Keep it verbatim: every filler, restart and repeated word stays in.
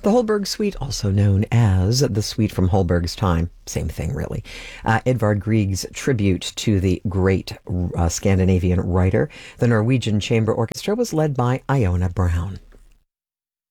The Holberg Suite, also known as the Suite from Holberg's Time, same thing really. Uh, Edvard Grieg's tribute to the great uh, Scandinavian writer. The Norwegian Chamber Orchestra was led by Iona Brown.